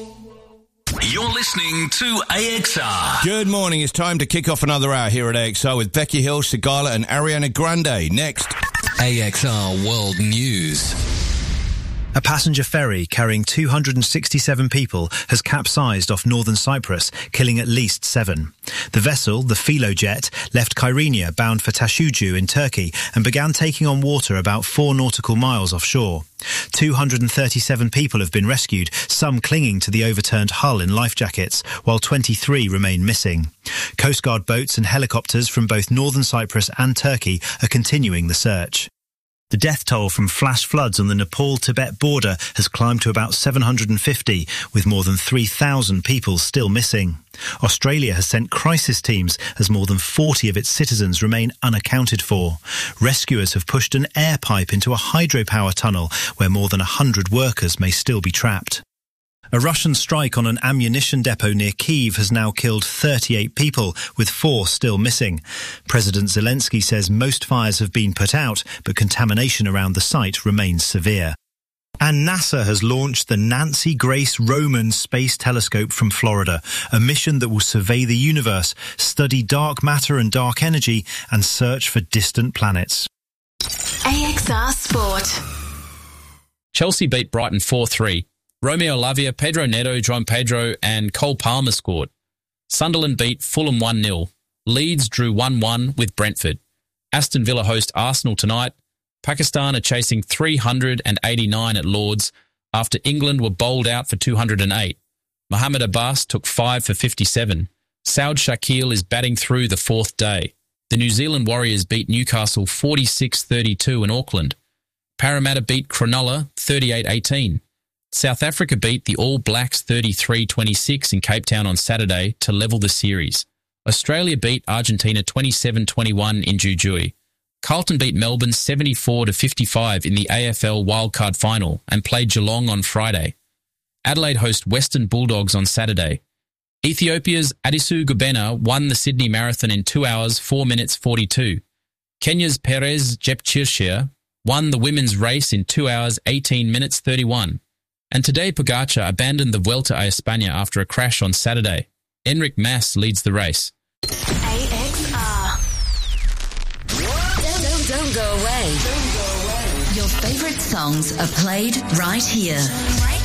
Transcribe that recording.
You're listening to AXR. Good morning. It's time to kick off another hour here at AXR with Becky Hill, Sigala and Ariana Grande. Next. AXR World News. A passenger ferry carrying 267 people has capsized off northern Cyprus, killing at least 7. The vessel, the Philojet, left Kyrenia bound for Tashucu in Turkey and began taking on water about 4 nautical miles offshore. 237 people have been rescued, some clinging to the overturned hull in life jackets, while 23 remain missing. Coast Guard boats and helicopters from both northern Cyprus and Turkey are continuing the search. The death toll from flash floods on the Nepal-Tibet border has climbed to about 750, with more than 3,000 people still missing. Australia has sent crisis teams as more than 40 of its citizens remain unaccounted for. Rescuers have pushed an air pipe into a hydropower tunnel where more than 100 workers may still be trapped. A Russian strike on an ammunition depot near Kyiv has now killed 38 people, with 4 still missing. President Zelensky says most fires have been put out, but contamination around the site remains severe. And NASA has launched the Nancy Grace Roman Space Telescope from Florida, a mission that will survey the universe, study dark matter and dark energy, and search for distant planets. AXR Sport. Chelsea beat Brighton 4-3. Romeo Lavia, Pedro Neto, João Pedro and Cole Palmer scored. Sunderland beat Fulham 1-0. Leeds drew 1-1 with Brentford. Aston Villa host Arsenal tonight. Pakistan are chasing 389 at Lords after England were bowled out for 208. Mohamed Abbas took 5 for 57. Saud Shakil is batting through the 4th day. The New Zealand Warriors beat Newcastle 46-32 in Auckland. Parramatta beat Cronulla 38-18. South Africa beat the All Blacks 33-26 in Cape Town on Saturday to level the series. Australia beat Argentina 27-21 in Jujuy. Carlton beat Melbourne 74-55 in the AFL wildcard final and played Geelong on Friday. Adelaide host Western Bulldogs on Saturday. Ethiopia's Adisu Gubena won the Sydney Marathon in 2 hours, 4 minutes 42. Kenya's Perez Jepchirchir won the women's race in 2 hours, 18 minutes 31. And today Pogacar abandoned the Vuelta a España after a crash on Saturday. Enric Mas leads the race. AXR. Don't go away. Your favourite songs are played right here.